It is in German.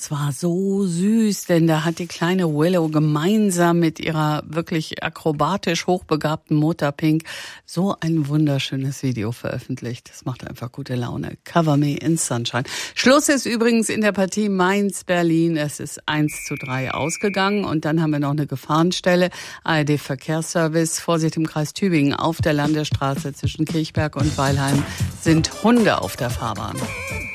das war so süß, denn da hat die kleine Willow gemeinsam mit ihrer wirklich akrobatisch hochbegabten Mutter Pink so ein wunderschönes Video veröffentlicht. Das macht einfach gute Laune. Cover Me in Sunshine. Schluss ist übrigens in der Partie Mainz-Berlin. Es ist 1:3 ausgegangen und dann haben wir noch eine Gefahrenstelle. ARD-Verkehrsservice. Vorsicht im Kreis Tübingen. Auf der Landesstraße zwischen Kirchberg und Weilheim sind Hunde auf der Fahrbahn.